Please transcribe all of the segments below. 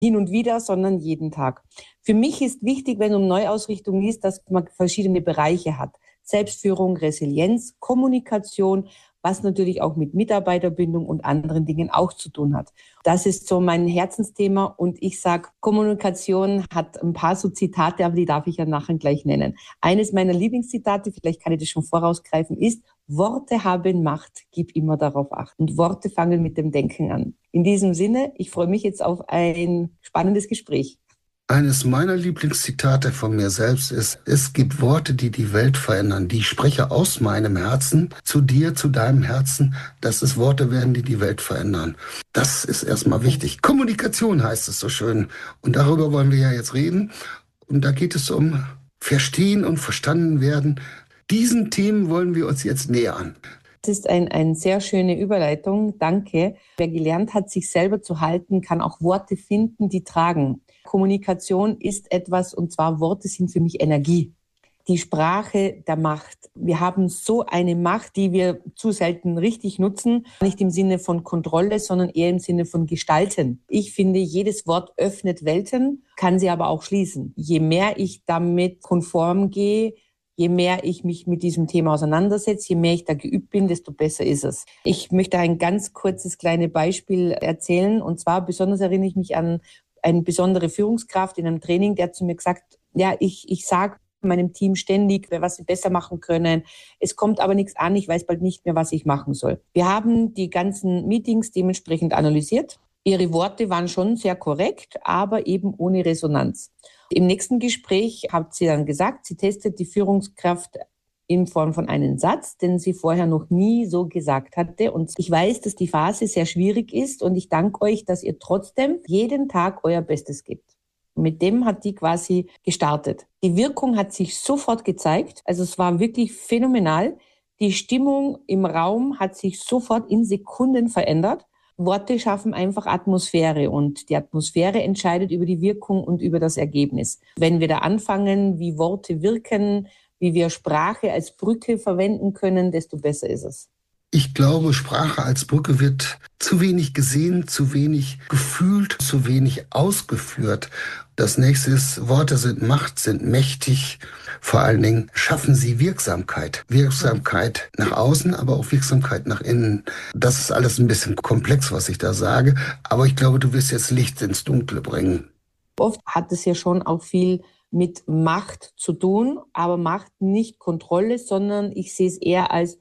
hin und wieder, sondern jeden Tag. Für mich ist wichtig, wenn es um Neuausrichtung ist, dass man verschiedene Bereiche hat. Selbstführung, Resilienz, Kommunikation, was natürlich auch mit Mitarbeiterbindung und anderen Dingen auch zu tun hat. Das ist so mein Herzensthema und ich sage, Kommunikation hat ein paar so Zitate, aber die darf ich ja nachher gleich nennen. Eines meiner Lieblingszitate, vielleicht kann ich das schon vorausgreifen, ist: Worte haben Macht, gib immer darauf Acht. Und Worte fangen mit dem Denken an. In diesem Sinne, ich freue mich jetzt auf ein spannendes Gespräch. Eines meiner Lieblingszitate von mir selbst ist: Es gibt Worte, die die Welt verändern. Die ich spreche aus meinem Herzen zu dir, zu deinem Herzen, dass es Worte werden, die die Welt verändern. Das ist erstmal wichtig. Kommunikation heißt es so schön. Und darüber wollen wir ja jetzt reden. Und da geht es um Verstehen und Verstanden werden. Diesen Themen wollen wir uns jetzt nähern. Das ist eine sehr schöne Überleitung. Danke. Wer gelernt hat, sich selber zu halten, kann auch Worte finden, die tragen. Kommunikation ist etwas, und zwar Worte sind für mich Energie. Die Sprache der Macht. Wir haben so eine Macht, die wir zu selten richtig nutzen. Nicht im Sinne von Kontrolle, sondern eher im Sinne von Gestalten. Ich finde, jedes Wort öffnet Welten, kann sie aber auch schließen. Je mehr ich damit konform gehe, je mehr ich mich mit diesem Thema auseinandersetze, je mehr ich da geübt bin, desto besser ist es. Ich möchte ein ganz kurzes kleines Beispiel erzählen. Und zwar besonders erinnere ich mich an eine besondere Führungskraft in einem Training, der zu mir gesagt: Ja, ich sage meinem Team ständig, was sie besser machen können. Es kommt aber nichts an, ich weiß bald nicht mehr, was ich machen soll. Wir haben die ganzen Meetings dementsprechend analysiert. Ihre Worte waren schon sehr korrekt, aber eben ohne Resonanz. Im nächsten Gespräch hat sie dann gesagt, sie testet die Führungskraft in Form von einem Satz, den sie vorher noch nie so gesagt hatte. Und ich weiß, dass die Phase sehr schwierig ist und ich danke euch, dass ihr trotzdem jeden Tag euer Bestes gebt. Und mit dem hat die quasi gestartet. Die Wirkung hat sich sofort gezeigt. Also es war wirklich phänomenal. Die Stimmung im Raum hat sich sofort in Sekunden verändert. Worte schaffen einfach Atmosphäre und die Atmosphäre entscheidet über die Wirkung und über das Ergebnis. Wenn wir da anfangen, wie Worte wirken, wie wir Sprache als Brücke verwenden können, desto besser ist es. Ich glaube, Sprache als Brücke wird zu wenig gesehen, zu wenig gefühlt, zu wenig ausgeführt. Das nächste ist, Worte sind Macht, sind mächtig. Vor allen Dingen schaffen sie Wirksamkeit. Wirksamkeit nach außen, aber auch Wirksamkeit nach innen. Das ist alles ein bisschen komplex, was ich da sage. Aber ich glaube, du wirst jetzt Licht ins Dunkle bringen. Oft hat es ja schon auch viel mit Macht zu tun, aber Macht nicht Kontrolle, sondern ich sehe es eher als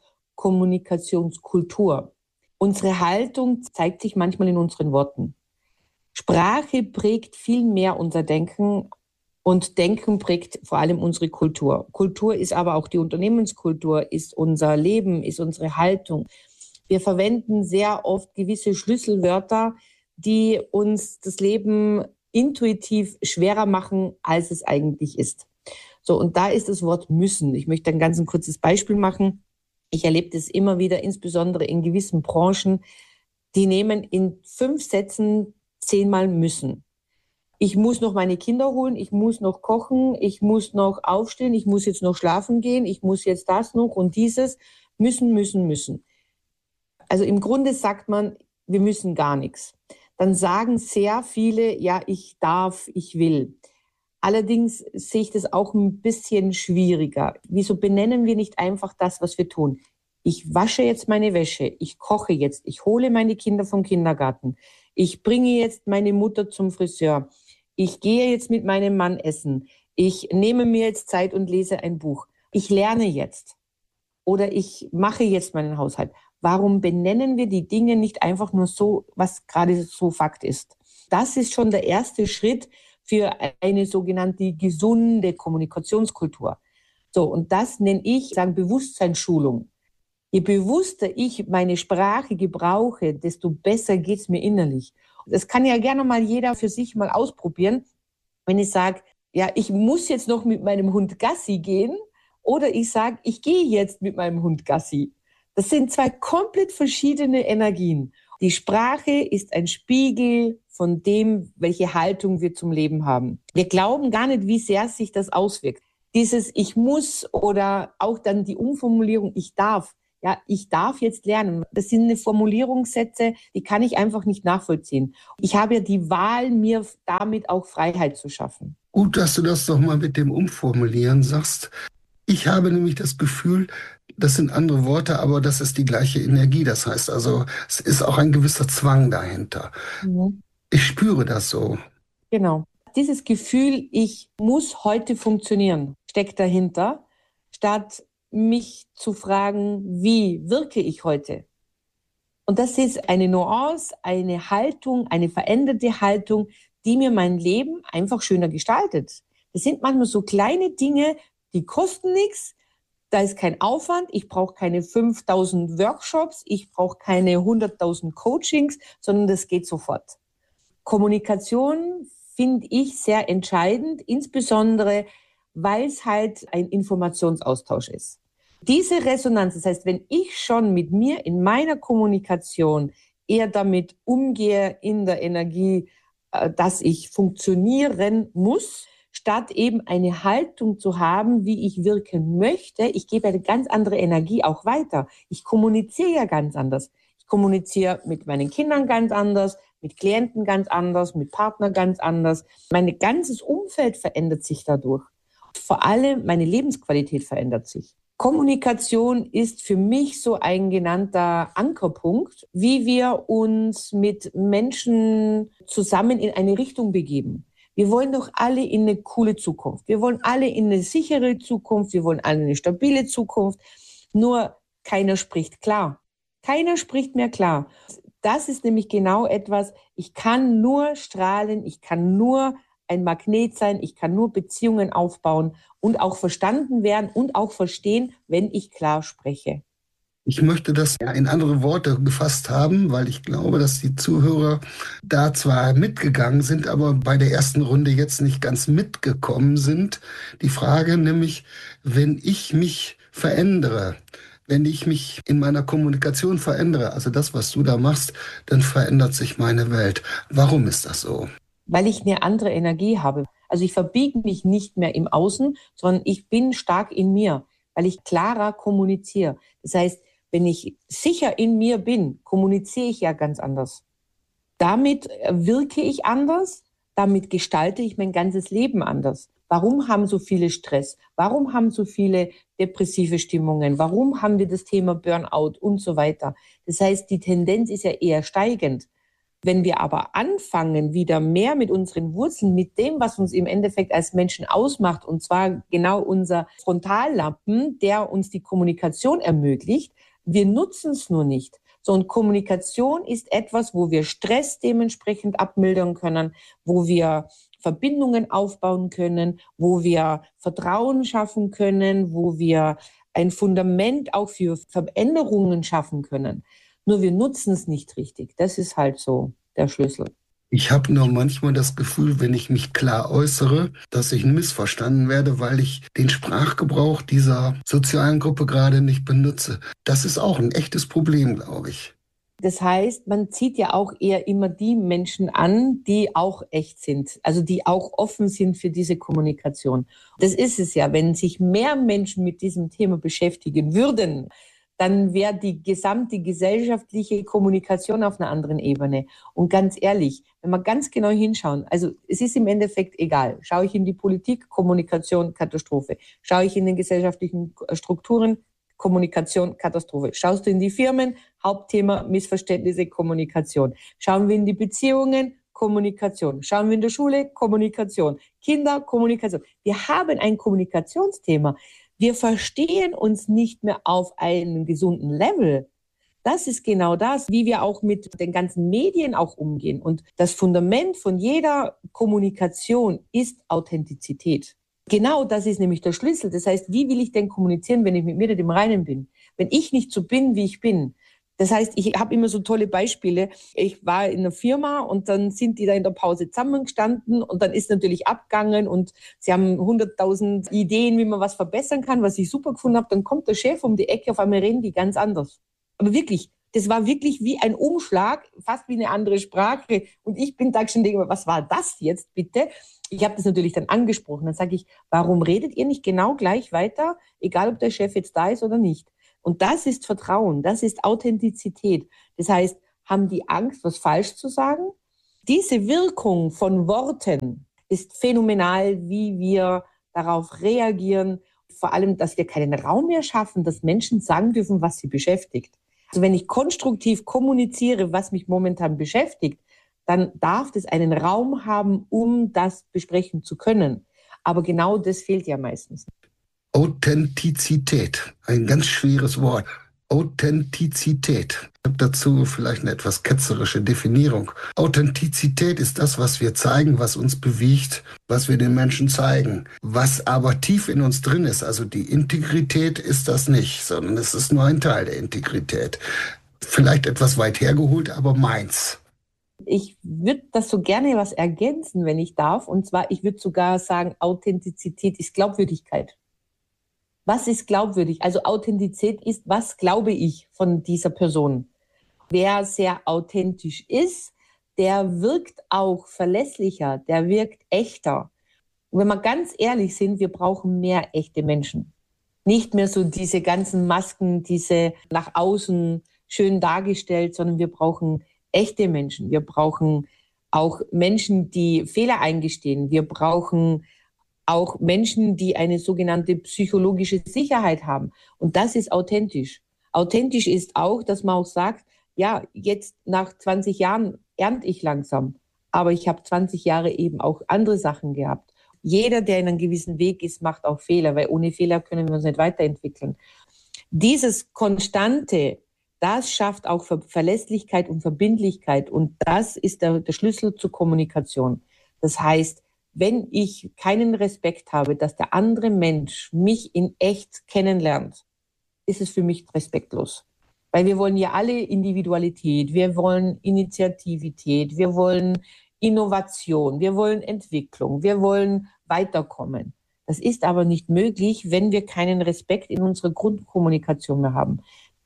Kommunikationskultur. Unsere Haltung zeigt sich manchmal in unseren Worten. Sprache prägt viel mehr unser Denken und Denken prägt vor allem unsere Kultur. Kultur ist aber auch die Unternehmenskultur, ist unser Leben, ist unsere Haltung. Wir verwenden sehr oft gewisse Schlüsselwörter, die uns das Leben intuitiv schwerer machen, als es eigentlich ist. So, und da ist das Wort müssen. Ich möchte ein ganz kurzes Beispiel machen. Ich erlebe das immer wieder, insbesondere in gewissen Branchen, die nehmen in 5 Sätzen 10-mal müssen. Ich muss noch meine Kinder holen, ich muss noch kochen, ich muss noch aufstehen, ich muss jetzt noch schlafen gehen, ich muss jetzt das noch und dieses. Müssen, müssen, müssen. Also im Grunde sagt man, wir müssen gar nichts. Dann sagen sehr viele, ja, ich darf, ich will. Allerdings sehe ich das auch ein bisschen schwieriger. Wieso benennen wir nicht einfach das, was wir tun? Ich wasche jetzt meine Wäsche, ich koche jetzt, ich hole meine Kinder vom Kindergarten, ich bringe jetzt meine Mutter zum Friseur, ich gehe jetzt mit meinem Mann essen, ich nehme mir jetzt Zeit und lese ein Buch, ich lerne jetzt oder ich mache jetzt meinen Haushalt. Warum benennen wir die Dinge nicht einfach nur so, was gerade so Fakt ist? Das ist schon der erste Schritt für eine sogenannte gesunde Kommunikationskultur. So, und das nenne ich, Bewusstseinsschulung. Je bewusster ich meine Sprache gebrauche, desto besser geht's mir innerlich. Das kann ja gerne mal jeder für sich mal ausprobieren. Wenn ich sage, ja, ich muss jetzt noch mit meinem Hund Gassi gehen oder ich sage, ich gehe jetzt mit meinem Hund Gassi. Das sind 2 komplett verschiedene Energien. Die Sprache ist ein Spiegel von dem, welche Haltung wir zum Leben haben. Wir glauben gar nicht, wie sehr sich das auswirkt. Dieses Ich muss oder auch dann die Umformulierung Ich darf. ja, ich darf jetzt lernen. Das sind eine Formulierungssätze, die kann ich einfach nicht nachvollziehen. Ich habe ja die Wahl, mir damit auch Freiheit zu schaffen. Gut, dass du das doch mal mit dem Umformulieren sagst. Ich habe nämlich das Gefühl, das sind andere Worte, aber das ist die gleiche Energie. Das heißt also, es ist auch ein gewisser Zwang dahinter. Mhm. Ich spüre das so. Genau. Dieses Gefühl, ich muss heute funktionieren, steckt dahinter, statt mich zu fragen, wie wirke ich heute? Und das ist eine Nuance, eine Haltung, eine veränderte Haltung, die mir mein Leben einfach schöner gestaltet. Das sind manchmal so kleine Dinge, die kosten nichts. Da ist kein Aufwand. Ich brauche keine 5.000 Workshops. Ich brauche keine 100.000 Coachings, sondern das geht sofort. Kommunikation finde ich sehr entscheidend, insbesondere weil es halt ein Informationsaustausch ist. Diese Resonanz, das heißt, wenn ich schon mit mir in meiner Kommunikation eher damit umgehe in der Energie, dass ich funktionieren muss, statt eben eine Haltung zu haben, wie ich wirken möchte, ich gebe eine ganz andere Energie auch weiter. Ich kommuniziere ja ganz anders. Ich kommuniziere mit meinen Kindern ganz anders, mit Klienten ganz anders, mit Partnern ganz anders. Mein ganzes Umfeld verändert sich dadurch. Vor allem meine Lebensqualität verändert sich. Kommunikation ist für mich so ein genannter Ankerpunkt, wie wir uns mit Menschen zusammen in eine Richtung begeben. Wir wollen doch alle in eine coole Zukunft. Wir wollen alle in eine sichere Zukunft. Wir wollen alle eine stabile Zukunft. Nur keiner spricht klar. Keiner spricht mehr klar. Das ist nämlich genau etwas, ich kann nur strahlen, ich kann nur ein Magnet sein, ich kann nur Beziehungen aufbauen und auch verstanden werden und auch verstehen, wenn ich klar spreche. Ich möchte das ja in andere Worte gefasst haben, weil ich glaube, dass die Zuhörer da zwar mitgegangen sind, aber bei der ersten Runde jetzt nicht ganz mitgekommen sind. Die Frage nämlich, wenn ich mich verändere, wenn ich mich in meiner Kommunikation verändere, also das, was du da machst, dann verändert sich meine Welt. Warum ist das so? Weil ich eine andere Energie habe. Also ich verbiege mich nicht mehr im Außen, sondern ich bin stark in mir, weil ich klarer kommuniziere. Das heißt, wenn ich sicher in mir bin, kommuniziere ich ja ganz anders. Damit wirke ich anders, damit gestalte ich mein ganzes Leben anders. Warum haben so viele Stress? Warum haben so viele depressive Stimmungen? Warum haben wir das Thema Burnout und so weiter? Das heißt, die Tendenz ist ja eher steigend. Wenn wir aber anfangen, wieder mehr mit unseren Wurzeln, mit dem, was uns im Endeffekt als Menschen ausmacht, und zwar genau unser Frontallappen, der uns die Kommunikation ermöglicht, wir nutzen es nur nicht. So, und Kommunikation ist etwas, wo wir Stress dementsprechend abmildern können, wo wir Verbindungen aufbauen können, wo wir Vertrauen schaffen können, wo wir ein Fundament auch für Veränderungen schaffen können. Nur wir nutzen es nicht richtig. Das ist halt so der Schlüssel. Ich habe nur manchmal das Gefühl, wenn ich mich klar äußere, dass ich missverstanden werde, weil ich den Sprachgebrauch dieser sozialen Gruppe gerade nicht benutze. Das ist auch ein echtes Problem, glaube ich. Das heißt, man zieht ja auch eher immer die Menschen an, die auch echt sind, also die auch offen sind für diese Kommunikation. Das ist es ja, wenn sich mehr Menschen mit diesem Thema beschäftigen würden, dann wäre die gesamte gesellschaftliche Kommunikation auf einer anderen Ebene. Und ganz ehrlich, wenn wir ganz genau hinschauen, also es ist im Endeffekt egal, schaue ich in die Politik, Kommunikation, Katastrophe. Schaue ich in den gesellschaftlichen Strukturen, Kommunikation, Katastrophe. Schaust du in die Firmen, Hauptthema Missverständnisse, Kommunikation. Schauen wir in die Beziehungen, Kommunikation. Schauen wir in der Schule, Kommunikation. Kinder, Kommunikation. Wir haben ein Kommunikationsthema. Wir verstehen uns nicht mehr auf einem gesunden Level. Das ist genau das, wie wir auch mit den ganzen Medien auch umgehen. Und das Fundament von jeder Kommunikation ist Authentizität. Genau das ist nämlich der Schlüssel. Das heißt, wie will ich denn kommunizieren, wenn ich mit mir nicht im Reinen bin? Wenn ich nicht so bin, wie ich bin. Das heißt, ich habe immer so tolle Beispiele. Ich war in einer Firma und dann sind die da in der Pause zusammengestanden und dann ist natürlich abgegangen und sie haben 100.000 Ideen, wie man was verbessern kann, was ich super gefunden habe. Dann kommt der Chef um die Ecke, auf einmal reden die ganz anders. Aber wirklich, das war wirklich wie ein Umschlag, fast wie eine andere Sprache. Und ich bin da schon denke, was war das jetzt bitte? Ich habe das natürlich dann angesprochen. Dann sage ich, warum redet ihr nicht genau gleich weiter, egal ob der Chef jetzt da ist oder nicht? Und das ist Vertrauen, das ist Authentizität. Das heißt, haben die Angst, was falsch zu sagen? Diese Wirkung von Worten ist phänomenal, wie wir darauf reagieren. Vor allem, dass wir keinen Raum mehr schaffen, dass Menschen sagen dürfen, was sie beschäftigt. Also wenn ich konstruktiv kommuniziere, was mich momentan beschäftigt, dann darf das einen Raum haben, um das besprechen zu können. Aber genau das fehlt ja meistens. Authentizität, ein ganz schweres Wort. Authentizität. Ich habe dazu vielleicht eine etwas ketzerische Definierung. Authentizität ist das, was wir zeigen, was uns bewegt, was wir den Menschen zeigen. Was aber tief in uns drin ist, also die Integrität ist das nicht, sondern es ist nur ein Teil der Integrität. Vielleicht etwas weit hergeholt, aber meins. Ich würde das so gerne was ergänzen, wenn ich darf. Und zwar, ich würde sogar sagen, Authentizität ist Glaubwürdigkeit. Was ist glaubwürdig? Also Authentizität ist, was glaube ich von dieser Person? Wer sehr authentisch ist, der wirkt auch verlässlicher, der wirkt echter. Und wenn wir ganz ehrlich sind, wir brauchen mehr echte Menschen. Nicht mehr so diese ganzen Masken, diese nach außen schön dargestellt, sondern wir brauchen echte Menschen. Wir brauchen auch Menschen, die Fehler eingestehen. Wir brauchen auch Menschen, die eine sogenannte psychologische Sicherheit haben. Und das ist authentisch. Authentisch ist auch, dass man auch sagt, ja, jetzt nach 20 Jahren ernte ich langsam, aber ich habe 20 Jahre eben auch andere Sachen gehabt. Jeder, der in einem gewissen Weg ist, macht auch Fehler, weil ohne Fehler können wir uns nicht weiterentwickeln. Dieses Konstante, das schafft auch Verlässlichkeit und Verbindlichkeit und das ist der Schlüssel zur Kommunikation. Das heißt, wenn ich keinen Respekt habe, dass der andere Mensch mich in echt kennenlernt, ist es für mich respektlos. Weil wir wollen ja alle Individualität, wir wollen Initiativität, wir wollen Innovation, wir wollen Entwicklung, wir wollen weiterkommen. Das ist aber nicht möglich, wenn wir keinen Respekt in unserer Grundkommunikation mehr haben.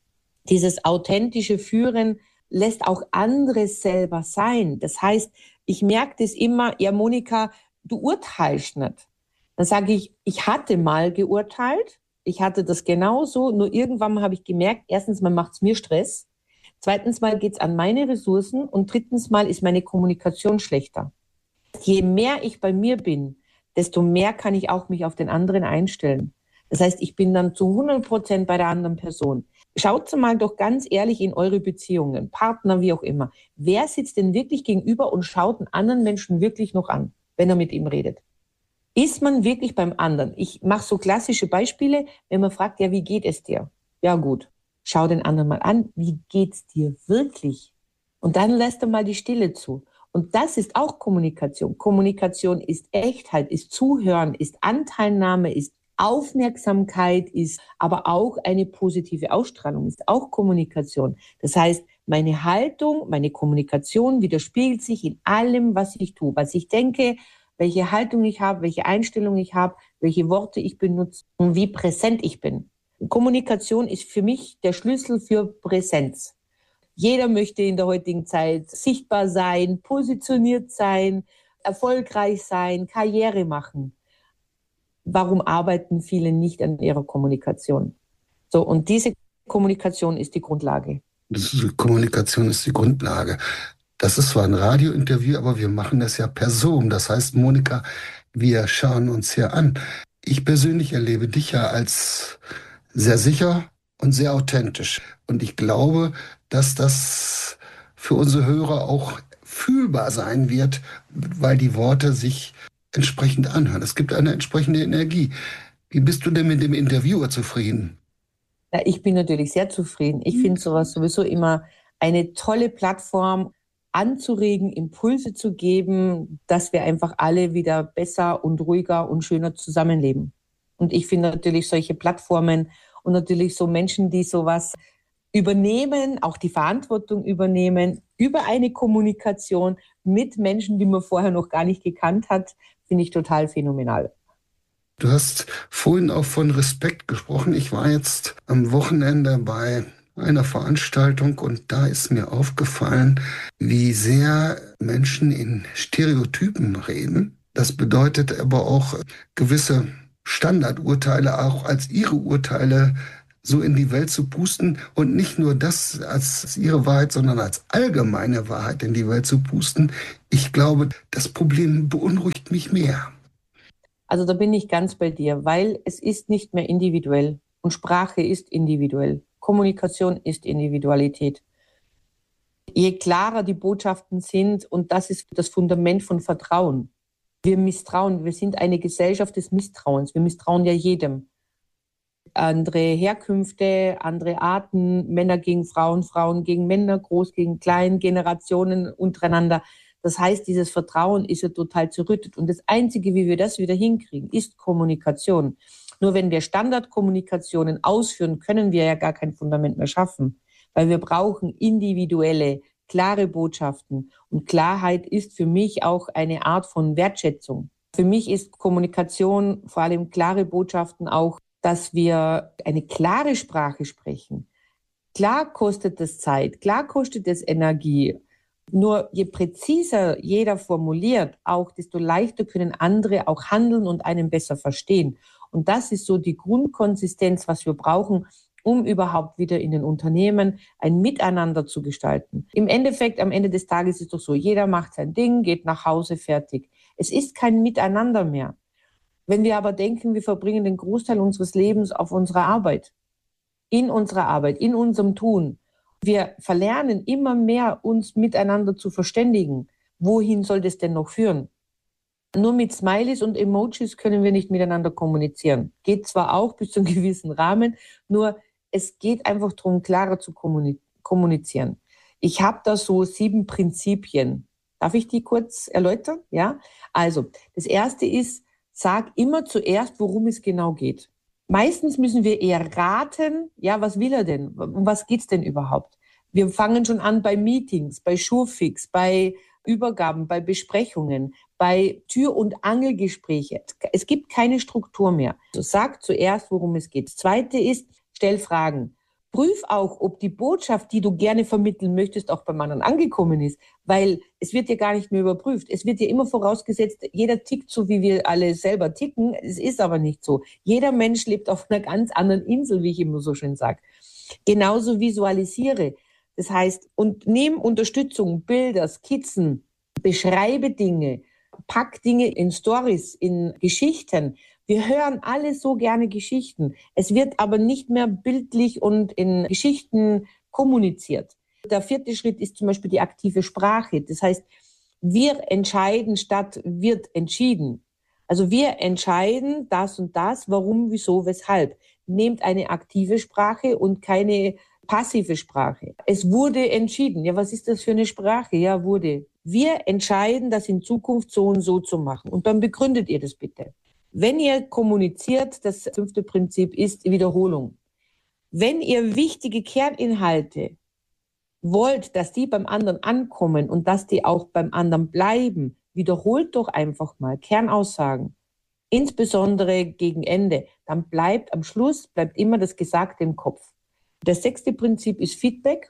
Dieses authentische Führen lässt auch andere selber sein. Das heißt, ich merke das immer, ja Monika, du urteilst nicht. Dann sage ich, ich hatte mal geurteilt, ich hatte das genauso, nur irgendwann habe ich gemerkt, erstens mal macht es mir Stress, zweitens mal geht es an meine Ressourcen und drittens mal ist meine Kommunikation schlechter. Je mehr ich bei mir bin, desto mehr kann ich auch mich auf den anderen einstellen. Das heißt, ich bin dann zu 100% bei der anderen Person. Schaut mal doch ganz ehrlich in eure Beziehungen, Partner, wie auch immer. Wer sitzt denn wirklich gegenüber und schaut einen anderen Menschen wirklich noch an, wenn er mit ihm redet? Ist man wirklich beim anderen? Ich mache so klassische Beispiele, wenn man fragt, ja, wie geht es dir? Ja, gut. Schau den anderen mal an, wie geht's dir wirklich? Und dann lässt er mal die Stille zu. Und das ist auch Kommunikation. Kommunikation ist Echtheit, ist Zuhören, ist Anteilnahme, ist Aufmerksamkeit, ist aber auch eine positive Ausstrahlung, ist auch Kommunikation. Das heißt, meine Haltung, meine Kommunikation widerspiegelt sich in allem, was ich tue, was ich denke, welche Haltung ich habe, welche Einstellung ich habe, welche Worte ich benutze und wie präsent ich bin. Kommunikation ist für mich der Schlüssel für Präsenz. Jeder möchte in der heutigen Zeit sichtbar sein, positioniert sein, erfolgreich sein, Karriere machen. Warum arbeiten viele nicht an ihrer Kommunikation? So, und diese Kommunikation ist die Grundlage. Diese Kommunikation ist die Grundlage. Das ist zwar ein Radiointerview, aber wir machen das ja per Zoom. Das heißt, Monika, wir schauen uns hier an. Ich persönlich erlebe dich ja als sehr sicher und sehr authentisch. Und ich glaube, dass das für unsere Hörer auch fühlbar sein wird, weil die Worte sich entsprechend anhören. Es gibt eine entsprechende Energie. Wie bist du denn mit dem Interviewer zufrieden? Ja, ich bin natürlich sehr zufrieden. Ich finde sowas sowieso immer eine tolle Plattform, anzuregen, Impulse zu geben, dass wir einfach alle wieder besser und ruhiger und schöner zusammenleben. Und ich finde natürlich solche Plattformen und natürlich so Menschen, die sowas übernehmen, auch die Verantwortung übernehmen, über eine Kommunikation mit Menschen, die man vorher noch gar nicht gekannt hat, finde ich total phänomenal. Du hast vorhin auch von Respekt gesprochen. Ich war jetzt am Wochenende bei einer Veranstaltung und da ist mir aufgefallen, wie sehr Menschen in Stereotypen reden. Das bedeutet aber auch gewisse Standardurteile auch als ihre Urteile so in die Welt zu pusten und nicht nur das als ihre Wahrheit, sondern als allgemeine Wahrheit in die Welt zu pusten. Ich glaube, das Problem beunruhigt mich mehr. Also da bin ich ganz bei dir, weil es ist nicht mehr individuell und Sprache ist individuell. Kommunikation ist Individualität. Je klarer die Botschaften sind, und das ist das Fundament von Vertrauen. Wir misstrauen, wir sind eine Gesellschaft des Misstrauens. Wir misstrauen ja jedem. Andere Herkünfte, andere Arten, Männer gegen Frauen, Frauen gegen Männer, groß gegen klein, Generationen untereinander. Das heißt, dieses Vertrauen ist ja total zerrüttet. Und das Einzige, wie wir das wieder hinkriegen, ist Kommunikation. Nur wenn wir Standardkommunikationen ausführen, können wir ja gar kein Fundament mehr schaffen, weil wir brauchen individuelle, klare Botschaften. Und Klarheit ist für mich auch eine Art von Wertschätzung. Für mich ist Kommunikation, vor allem klare Botschaften auch, dass wir eine klare Sprache sprechen. Klar kostet es Zeit, klar kostet es Energie. Nur je präziser jeder formuliert, auch desto leichter können andere auch handeln und einen besser verstehen. Und das ist so die Grundkonsistenz, was wir brauchen, um überhaupt wieder in den Unternehmen ein Miteinander zu gestalten. Im Endeffekt, am Ende des Tages ist es doch so, jeder macht sein Ding, geht nach Hause, fertig. Es ist kein Miteinander mehr. Wenn wir aber denken, wir verbringen den Großteil unseres Lebens auf unserer Arbeit, in unserem Tun, wir verlernen immer mehr, uns miteinander zu verständigen. Wohin soll das denn noch führen? Nur mit Smileys und Emojis können wir nicht miteinander kommunizieren. Geht zwar auch bis zu einem gewissen Rahmen, nur es geht einfach darum, klarer zu kommunizieren. Ich habe da so 7 Prinzipien. Darf ich die kurz erläutern? Ja? Also, das erste ist, sag immer zuerst, worum es genau geht. Meistens müssen wir eher raten, ja, was will er denn? Um was geht's denn überhaupt? Wir fangen schon an bei Meetings, bei Surefix, bei Übergaben, bei Besprechungen, bei Tür- und Angelgespräche. Es gibt keine Struktur mehr. Also sag zuerst, worum es geht. Das Zweite ist, stell Fragen. Prüf auch, ob die Botschaft, die du gerne vermitteln möchtest, auch beim anderen angekommen ist, weil es wird ja gar nicht mehr überprüft. Es wird ja immer vorausgesetzt, jeder tickt so, wie wir alle selber ticken. Es ist aber nicht so. Jeder Mensch lebt auf einer ganz anderen Insel, wie ich immer so schön sage. Genauso visualisiere. Das heißt, und nimm Unterstützung, Bilder, Skizzen, beschreibe Dinge, pack Dinge in Stories, in Geschichten. Wir hören alle so gerne Geschichten. Es wird aber nicht mehr bildlich und in Geschichten kommuniziert. Der 4. Schritt ist zum Beispiel die aktive Sprache. Das heißt, wir entscheiden statt wird entschieden. Also wir entscheiden das und das, warum, wieso, weshalb. Nehmt eine aktive Sprache und keine passive Sprache. Es wurde entschieden. Ja, was ist das für eine Sprache? Ja, wurde. Wir entscheiden, das in Zukunft so und so zu machen. Und dann begründet ihr das bitte. Wenn ihr kommuniziert, das 5. Prinzip ist Wiederholung. Wenn ihr wichtige Kerninhalte wollt, dass die beim anderen ankommen und dass die auch beim anderen bleiben, wiederholt doch einfach mal Kernaussagen. Insbesondere gegen Ende. Dann bleibt am Schluss, bleibt immer das Gesagte im Kopf. Das 6. Prinzip ist Feedback.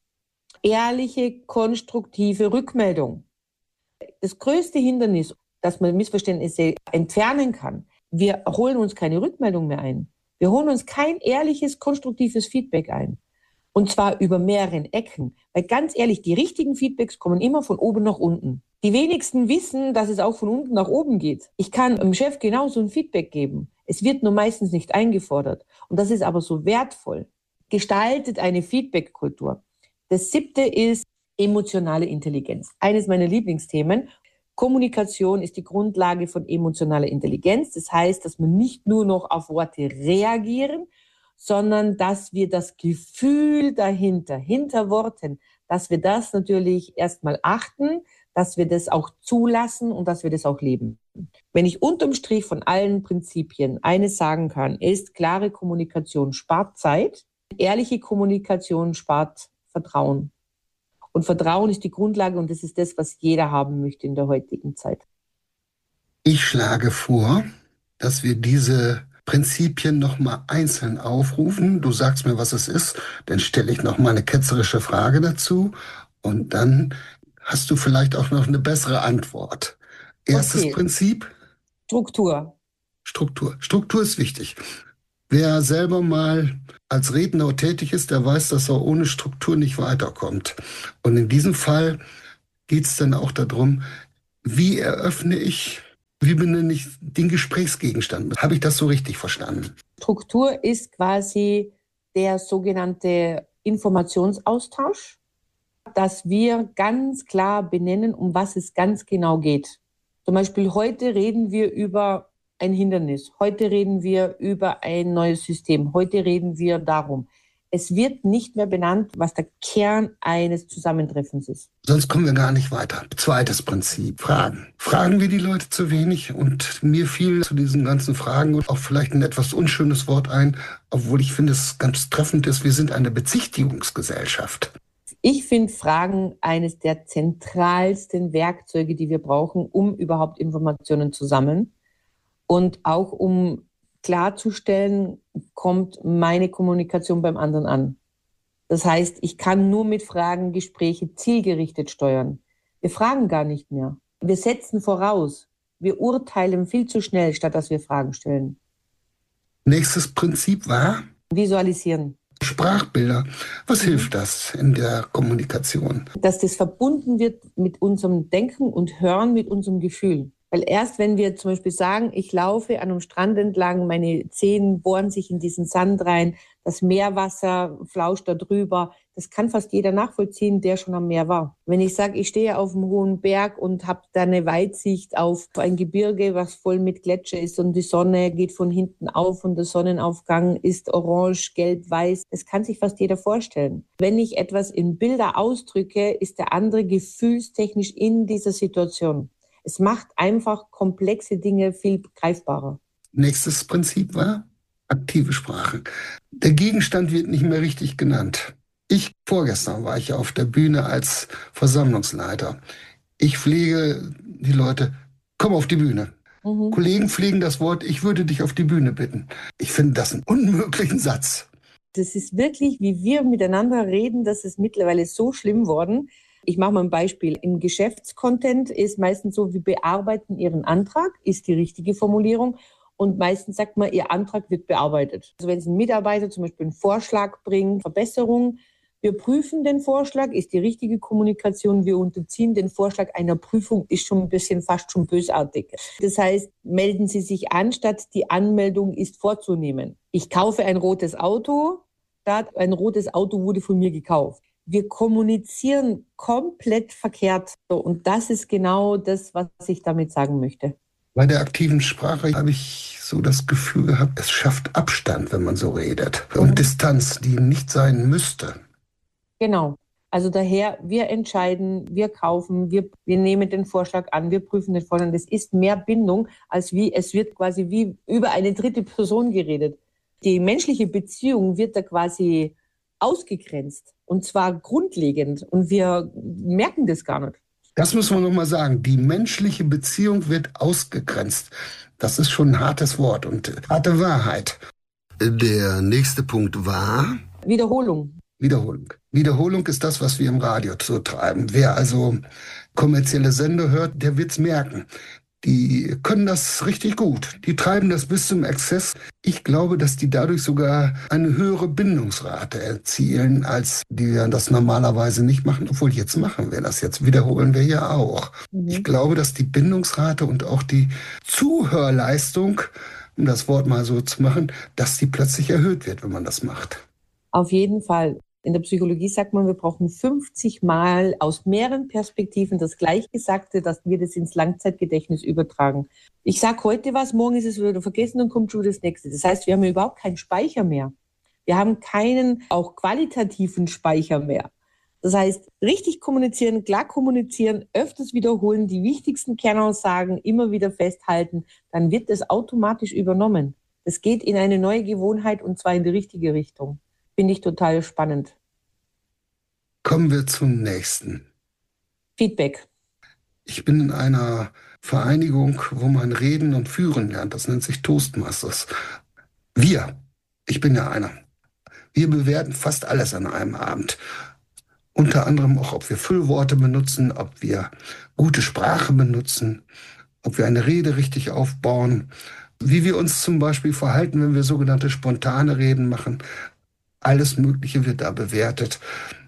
Ehrliche, konstruktive Rückmeldung. Das größte Hindernis, dass man Missverständnisse entfernen kann, wir holen uns keine Rückmeldung mehr ein. Wir holen uns kein ehrliches, konstruktives Feedback ein. Und zwar über mehreren Ecken. Weil ganz ehrlich, die richtigen Feedbacks kommen immer von oben nach unten. Die wenigsten wissen, dass es auch von unten nach oben geht. Ich kann dem Chef genauso ein Feedback geben. Es wird nur meistens nicht eingefordert. Und das ist aber so wertvoll. Gestaltet eine Feedback-Kultur. Das 7. ist emotionale Intelligenz. Eines meiner Lieblingsthemen. Kommunikation ist die Grundlage von emotionaler Intelligenz. Das heißt, dass wir nicht nur noch auf Worte reagieren, sondern dass wir das Gefühl dahinter, hinter Worten, dass wir das natürlich erstmal achten, dass wir das auch zulassen und dass wir das auch leben. Wenn ich unterm Strich von allen Prinzipien eines sagen kann, ist, klare Kommunikation spart Zeit, ehrliche Kommunikation spart Vertrauen. Und Vertrauen ist die Grundlage und das ist das, was jeder haben möchte in der heutigen Zeit. Ich schlage vor, dass wir diese Prinzipien nochmal einzeln aufrufen. Du sagst mir, was es ist, dann stelle ich nochmal eine ketzerische Frage dazu und dann hast du vielleicht auch noch eine bessere Antwort. Erstes Okay. Prinzip, Struktur. Struktur. Struktur ist wichtig. Wer selber mal als Redner tätig ist, der weiß, dass er ohne Struktur nicht weiterkommt. Und in diesem Fall geht es dann auch darum, wie eröffne ich, wie benenne ich den Gesprächsgegenstand? Habe ich das so richtig verstanden? Struktur ist quasi der sogenannte Informationsaustausch, dass wir ganz klar benennen, um was es ganz genau geht. Zum Beispiel heute reden wir über ein Hindernis, heute reden wir über ein neues System, heute reden wir darum. Es wird nicht mehr benannt, was der Kern eines Zusammentreffens ist. Sonst kommen wir gar nicht weiter. Zweites Prinzip, Fragen. Fragen wir die Leute zu wenig? Und mir fiel zu diesen ganzen Fragen auch vielleicht ein etwas unschönes Wort ein, obwohl ich finde, es ganz treffend ist, wir sind eine Bezichtigungsgesellschaft. Ich finde Fragen eines der zentralsten Werkzeuge, die wir brauchen, um überhaupt Informationen zu sammeln und auch um klarzustellen, kommt meine Kommunikation beim anderen an. Das heißt, ich kann nur mit Fragen Gespräche zielgerichtet steuern. Wir fragen gar nicht mehr. Wir setzen voraus. Wir urteilen viel zu schnell, statt dass wir Fragen stellen. Nächstes Prinzip war Visualisieren. Sprachbilder. Was hilft das in der Kommunikation? Dass das verbunden wird mit unserem Denken und Hören, mit unserem Gefühl. Weil erst wenn wir zum Beispiel sagen, ich laufe an einem Strand entlang, meine Zehen bohren sich in diesen Sand rein, das Meerwasser flauscht da drüber, das kann fast jeder nachvollziehen, der schon am Meer war. Wenn ich sage, ich stehe auf einem hohen Berg und habe da eine Weitsicht auf ein Gebirge, was voll mit Gletscher ist und die Sonne geht von hinten auf und der Sonnenaufgang ist orange, gelb, weiß, das kann sich fast jeder vorstellen. Wenn ich etwas in Bilder ausdrücke, ist der andere gefühlstechnisch in dieser Situation. Es macht einfach komplexe Dinge viel greifbarer. Nächstes Prinzip war aktive Sprache. Der Gegenstand wird nicht mehr richtig genannt. Vorgestern war ich auf der Bühne als Versammlungsleiter. Ich pflege die Leute, komm auf die Bühne. Kollegen pflegen das Wort, ich würde dich auf die Bühne bitten. Ich finde das einen unmöglichen Satz. Das ist wirklich, wie wir miteinander reden, das ist mittlerweile so schlimm worden. Ich mache mal ein Beispiel. Im Geschäftscontent ist meistens so, wir bearbeiten Ihren Antrag, ist die richtige Formulierung. Und meistens sagt man, Ihr Antrag wird bearbeitet. Also wenn es ein Mitarbeiter zum Beispiel einen Vorschlag bringt, Verbesserung, wir prüfen den Vorschlag, ist die richtige Kommunikation, wir unterziehen den Vorschlag einer Prüfung, ist schon ein bisschen fast schon bösartig. Das heißt, melden Sie sich an, statt die Anmeldung ist vorzunehmen. Ich kaufe ein rotes Auto, ein rotes Auto wurde von mir gekauft. Wir kommunizieren komplett verkehrt. Und das ist genau das, was ich damit sagen möchte. Bei der aktiven Sprache habe ich so das Gefühl gehabt, es schafft Abstand, wenn man so redet. Und Distanz, die nicht sein müsste. Genau. Also daher, wir entscheiden, wir kaufen, wir nehmen den Vorschlag an, wir prüfen den Vorschlag. Das ist mehr Bindung, als es wird quasi wie über eine dritte Person geredet. Die menschliche Beziehung wird da quasi ausgegrenzt. Und zwar grundlegend. Und wir merken das gar nicht. Das müssen wir nochmal sagen. Die menschliche Beziehung wird ausgegrenzt. Das ist schon ein hartes Wort und harte Wahrheit. Der nächste Punkt war Wiederholung. Wiederholung ist das, was wir im Radio so treiben. Wer also kommerzielle Sender hört, der wird's merken. Die können das richtig gut. Die treiben das bis zum Exzess. Ich glaube, dass die dadurch sogar eine höhere Bindungsrate erzielen, als die das normalerweise nicht machen. Obwohl, jetzt machen wir das. Jetzt wiederholen wir ja auch. Ich glaube, dass die Bindungsrate und auch die Zuhörleistung, um das Wort mal so zu machen, dass die plötzlich erhöht wird, wenn man das macht. Auf jeden Fall. In der Psychologie sagt man, wir brauchen 50 Mal aus mehreren Perspektiven das Gleichgesagte, dass wir das ins Langzeitgedächtnis übertragen. Ich sage heute was, morgen ist es wieder vergessen, dann kommt schon das Nächste. Das heißt, wir haben überhaupt keinen Speicher mehr. Wir haben keinen auch qualitativen Speicher mehr. Das heißt, richtig kommunizieren, klar kommunizieren, öfters wiederholen, die wichtigsten Kernaussagen immer wieder festhalten, dann wird das automatisch übernommen. Es geht in eine neue Gewohnheit und zwar in die richtige Richtung. Finde ich total spannend. Kommen wir zum nächsten. Feedback. Ich bin in einer Vereinigung, wo man reden und führen lernt. Das nennt sich Toastmasters. Ich bin ja einer. Wir bewerten fast alles an einem Abend. Unter anderem auch, ob wir Füllworte benutzen, ob wir gute Sprache benutzen, ob wir eine Rede richtig aufbauen. Wie wir uns zum Beispiel verhalten, wenn wir sogenannte spontane Reden machen. Alles Mögliche wird da bewertet.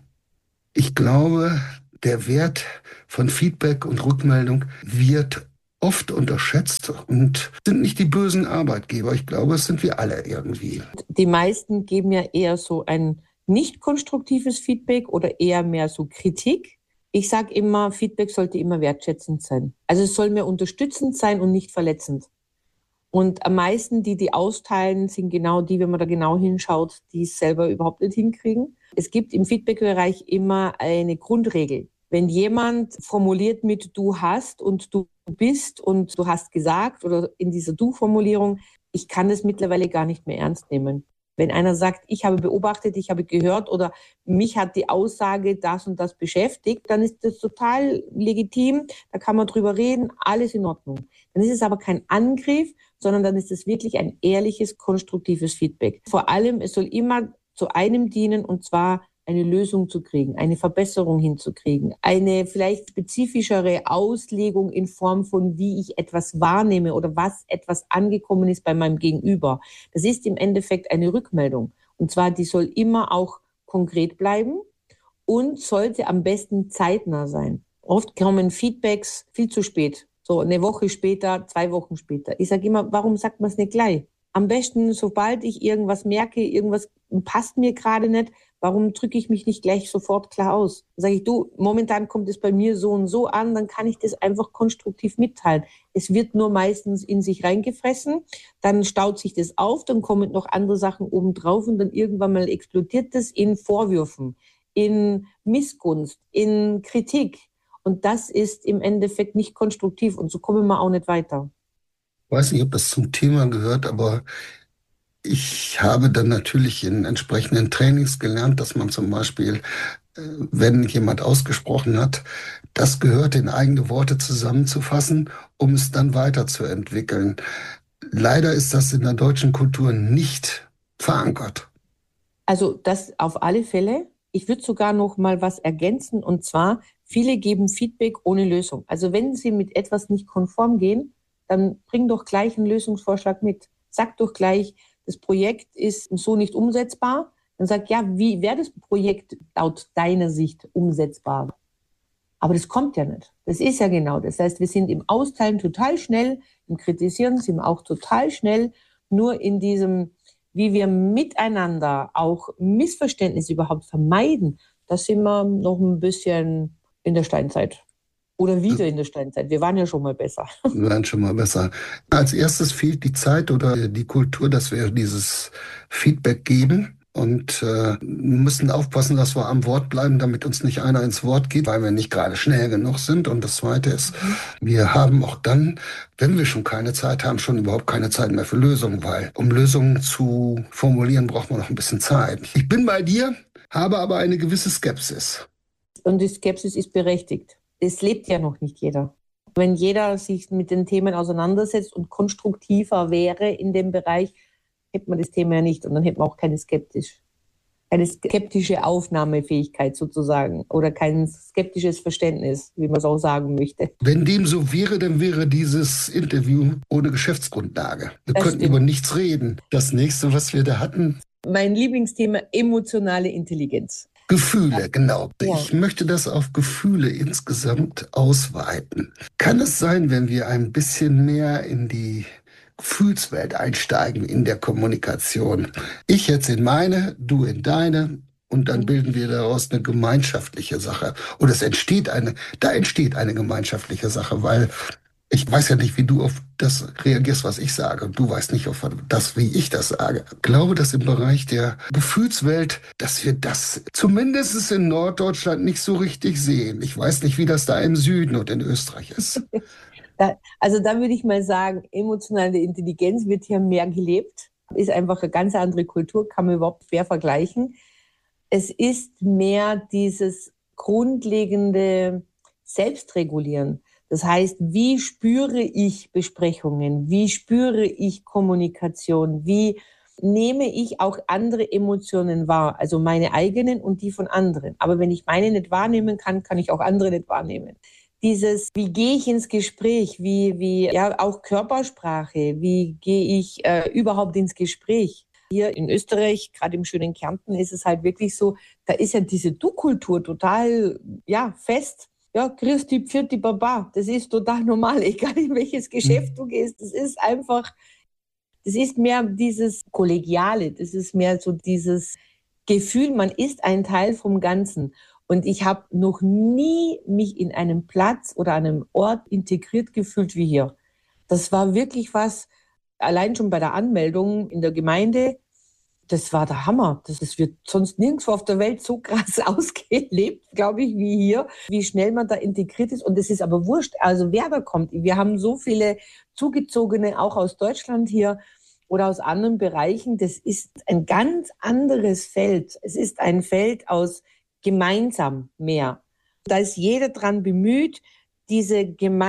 Ich glaube, der Wert von Feedback und Rückmeldung wird oft unterschätzt und sind nicht die bösen Arbeitgeber. Ich glaube, es sind wir alle irgendwie. Die meisten geben ja eher so ein nicht konstruktives Feedback oder eher mehr so Kritik. Ich sage immer, Feedback sollte immer wertschätzend sein. Also es soll mehr unterstützend sein und nicht verletzend. Und am meisten, die austeilen, sind genau die, wenn man da genau hinschaut, die es selber überhaupt nicht hinkriegen. Es gibt im Feedback-Bereich immer eine Grundregel. Wenn jemand formuliert mit du hast und du bist und du hast gesagt oder in dieser Du-Formulierung, ich kann das mittlerweile gar nicht mehr ernst nehmen. Wenn einer sagt, ich habe beobachtet, ich habe gehört oder mich hat die Aussage das und das beschäftigt, dann ist das total legitim, da kann man drüber reden, alles in Ordnung. Dann ist es aber kein Angriff, sondern dann ist es wirklich ein ehrliches, konstruktives Feedback. Vor allem, es soll immer zu einem dienen, und zwar eine Lösung zu kriegen, eine Verbesserung hinzukriegen, eine vielleicht spezifischere Auslegung in Form von, wie ich etwas wahrnehme oder was etwas angekommen ist bei meinem Gegenüber. Das ist im Endeffekt eine Rückmeldung. Und zwar, die soll immer auch konkret bleiben und sollte am besten zeitnah sein. Oft kommen Feedbacks viel zu spät. So eine Woche später, 2 Wochen später. Ich sage immer, warum sagt man es nicht gleich? Am besten, sobald ich irgendwas merke, irgendwas passt mir gerade nicht, warum drücke ich mich nicht gleich sofort klar aus? Dann sage ich, du, momentan kommt es bei mir so und so an, dann kann ich das einfach konstruktiv mitteilen. Es wird nur meistens in sich reingefressen, dann staut sich das auf, dann kommen noch andere Sachen obendrauf und dann irgendwann mal explodiert das in Vorwürfen, in Missgunst, in Kritik. Und das ist im Endeffekt nicht konstruktiv und so kommen wir auch nicht weiter. Ich weiß nicht, ob das zum Thema gehört, aber ich habe dann natürlich in entsprechenden Trainings gelernt, dass man zum Beispiel, wenn jemand ausgesprochen hat, das gehört in eigene Worte zusammenzufassen, um es dann weiterzuentwickeln. Leider ist das in der deutschen Kultur nicht verankert. Also das auf alle Fälle. Ich würde sogar noch mal was ergänzen, und zwar, viele geben Feedback ohne Lösung. Also wenn sie mit etwas nicht konform gehen, dann bring doch gleich einen Lösungsvorschlag mit. Sag doch gleich, das Projekt ist so nicht umsetzbar. Dann sag, ja, wie wäre das Projekt laut deiner Sicht umsetzbar? Aber das kommt ja nicht. Das ist ja genau das. Das heißt, wir sind im Austeilen total schnell, im Kritisieren sind wir auch total schnell, nur in diesem, wie wir miteinander auch Missverständnisse überhaupt vermeiden, da sind wir noch ein bisschen in der Steinzeit. Oder wieder in der Steinzeit. Wir waren ja schon mal besser. Wir waren schon mal besser. Als erstes fehlt die Zeit oder die Kultur, dass wir dieses Feedback geben. Und müssen aufpassen, dass wir am Wort bleiben, damit uns nicht einer ins Wort geht, weil wir nicht gerade schnell genug sind. Und das Zweite ist, wir haben auch dann, wenn wir schon keine Zeit haben, schon überhaupt keine Zeit mehr für Lösungen, weil um Lösungen zu formulieren, braucht man noch ein bisschen Zeit. Ich bin bei dir, habe aber eine gewisse Skepsis. Und die Skepsis ist berechtigt. Es lebt ja noch nicht jeder. Wenn jeder sich mit den Themen auseinandersetzt und konstruktiver wäre in dem Bereich, hätte man das Thema ja nicht und dann hätte man auch keine skeptische Aufnahmefähigkeit sozusagen oder kein skeptisches Verständnis, wie man es auch sagen möchte. Wenn dem so wäre, dann wäre dieses Interview ohne Geschäftsgrundlage. Wir könnten über nichts reden. Das nächste, was wir da hatten. Mein Lieblingsthema, emotionale Intelligenz. Gefühle, genau. Ja. Ich möchte das auf Gefühle insgesamt ausweiten. Kann es sein, wenn wir ein bisschen mehr in die Gefühlswelt einsteigen in der Kommunikation? Ich jetzt in meine, du in deine und dann bilden wir daraus eine gemeinschaftliche Sache. Und da entsteht eine gemeinschaftliche Sache, weil ich weiß ja nicht, wie du auf das reagierst, was ich sage. Und du weißt nicht auf das, wie ich das sage. Ich glaube, dass im Bereich der Gefühlswelt, dass wir das zumindest in Norddeutschland nicht so richtig sehen. Ich weiß nicht, wie das da im Süden und in Österreich ist. Also da würde ich mal sagen, emotionale Intelligenz wird hier mehr gelebt. Ist einfach eine ganz andere Kultur, kann man überhaupt schwer vergleichen. Es ist mehr dieses grundlegende Selbstregulieren. Das heißt, wie spüre ich Besprechungen? Wie spüre ich Kommunikation? Wie nehme ich auch andere Emotionen wahr? Also meine eigenen und die von anderen. Aber wenn ich meine nicht wahrnehmen kann, kann ich auch andere nicht wahrnehmen. Dieses, wie gehe ich ins Gespräch, ja, auch Körpersprache, wie gehe ich überhaupt ins Gespräch? Hier in Österreich, gerade im schönen Kärnten, ist es halt wirklich so, da ist ja diese Du-Kultur total, ja, fest. Ja, Christi, Pfirti, Baba, das ist total normal, egal in welches Geschäft du gehst. Das ist mehr dieses Kollegiale, das ist mehr so dieses Gefühl, man ist ein Teil vom Ganzen. Und ich habe noch nie mich in einem Platz oder einem Ort integriert gefühlt wie hier. Das war wirklich was, allein schon bei der Anmeldung in der Gemeinde, das war der Hammer. Das wird sonst nirgendwo auf der Welt so krass ausgelebt, glaube ich, wie hier, wie schnell man da integriert ist. Und es ist aber wurscht, also wer da kommt. Wir haben so viele Zugezogene auch aus Deutschland hier oder aus anderen Bereichen. Das ist ein ganz anderes Feld. Es ist ein Feld aus gemeinsam mehr. Da ist jeder dran bemüht, diese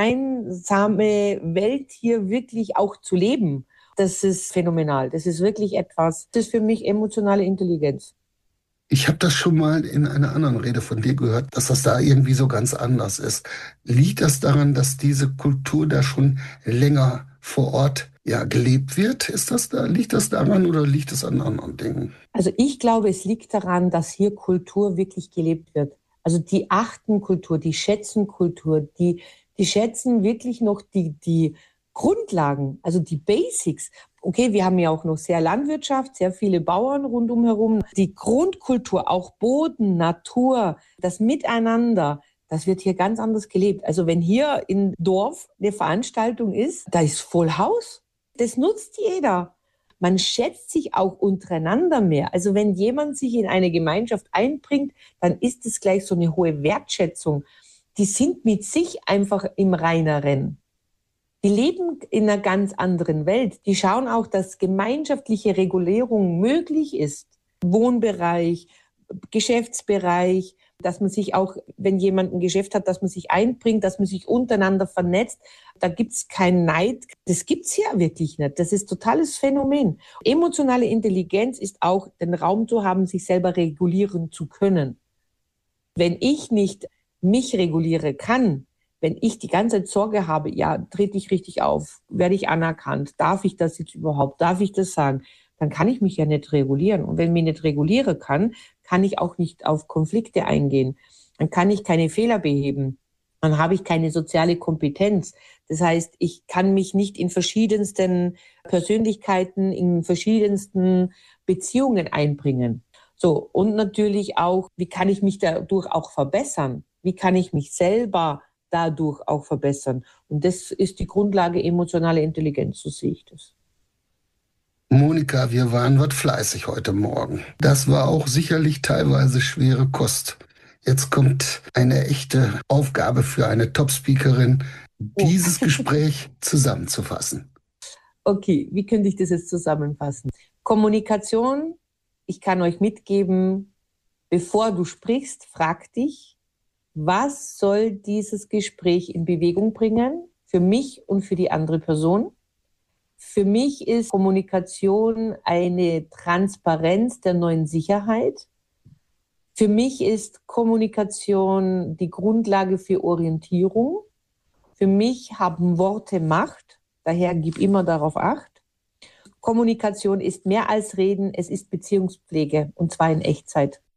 gemeinsame Welt hier wirklich auch zu leben. Das ist phänomenal. Das ist wirklich etwas, das ist für mich emotionale Intelligenz. Ich habe das schon mal in einer anderen Rede von dir gehört, dass das da irgendwie so ganz anders ist. Liegt das daran, dass diese Kultur da schon länger vor Ort ja gelebt wird? Liegt das daran oder liegt es an anderen Dingen? Also ich glaube, es liegt daran, dass hier Kultur wirklich gelebt wird. Also die achten Kultur, die schätzen Kultur, die schätzen wirklich noch die Grundlagen, also die Basics. Okay, wir haben ja auch noch sehr Landwirtschaft, sehr viele Bauern rundum herum. Die Grundkultur, auch Boden, Natur, das Miteinander, das wird hier ganz anders gelebt. Also wenn hier im Dorf eine Veranstaltung ist, da ist voll Haus. Das nutzt jeder. Man schätzt sich auch untereinander mehr. Also wenn jemand sich in eine Gemeinschaft einbringt, dann ist es gleich so eine hohe Wertschätzung. Die sind mit sich einfach im Reineren. Die leben in einer ganz anderen Welt. Die schauen auch, dass gemeinschaftliche Regulierung möglich ist. Wohnbereich, Geschäftsbereich, dass man sich auch, wenn jemand ein Geschäft hat, dass man sich einbringt, dass man sich untereinander vernetzt. Da gibt's keinen Neid. Das gibt's hier wirklich nicht. Das ist totales Phänomen. Emotionale Intelligenz ist auch, den Raum zu haben, sich selber regulieren zu können. Wenn ich nicht mich reguliere kann, wenn ich die ganze Zeit Sorge habe, ja, trete ich richtig auf, werde ich anerkannt, darf ich das jetzt überhaupt, darf ich das sagen, dann kann ich mich ja nicht regulieren. Und wenn ich mich nicht reguliere kann ich auch nicht auf Konflikte eingehen. Dann kann ich keine Fehler beheben. Dann habe ich keine soziale Kompetenz. Das heißt, ich kann mich nicht in verschiedensten Persönlichkeiten, in verschiedensten Beziehungen einbringen. So, und natürlich auch, wie kann ich mich dadurch auch verbessern? Wie kann ich mich selber dadurch auch verbessern? Und das ist die Grundlage emotionale Intelligenz, so sehe ich das. Monika, wir waren was fleißig heute Morgen. Das war auch sicherlich teilweise schwere Kost. Jetzt kommt eine echte Aufgabe für eine Top-Speakerin, dieses Gespräch zusammenzufassen. Okay, wie könnte ich das jetzt zusammenfassen? Kommunikation, ich kann euch mitgeben, bevor du sprichst, frag dich, was soll dieses Gespräch in Bewegung bringen für mich und für die andere Person? Für mich ist Kommunikation eine Transparenz der neuen Sicherheit. Für mich ist Kommunikation die Grundlage für Orientierung. Für mich haben Worte Macht, daher gib immer darauf Acht. Kommunikation ist mehr als Reden, es ist Beziehungspflege und zwar in Echtzeit.